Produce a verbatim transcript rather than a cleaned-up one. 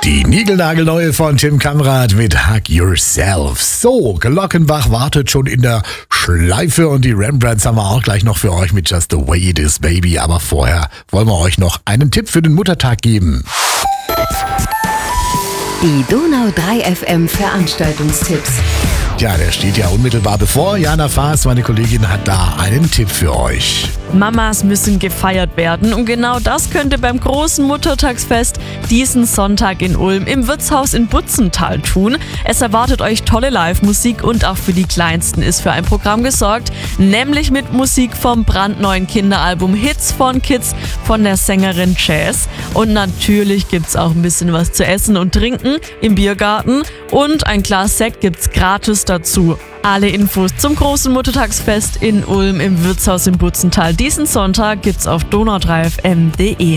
Die niegelnagelneue von Tim Kamrat mit Hug Yourself. So, Glockenbach wartet schon in der Schleife und die Rembrandts haben wir auch gleich noch für euch mit Just the Way It Is, Baby. Aber vorher wollen wir euch noch einen Tipp für den Muttertag geben. Die Donau drei F M Veranstaltungstipps. Ja, der steht ja unmittelbar bevor. Jana Faas, meine Kollegin, hat da einen Tipp für euch. Mamas müssen gefeiert werden und genau das könnt ihr beim großen Muttertagsfest diesen Sonntag in Ulm im Wirtshaus in Butzental tun. Es erwartet euch tolle Live-Musik und auch für die Kleinsten ist für ein Programm gesorgt, nämlich mit Musik vom brandneuen Kinderalbum Hits von Kids von der Sängerin Jazz. Und natürlich gibt's auch ein bisschen was zu essen und trinken im Biergarten und ein Glas Sekt gibt's gratis dazu. Alle Infos zum großen Muttertagsfest in Ulm im Wirtshaus in Butzental diesen Sonntag gibt's auf donau drei f m punkt de.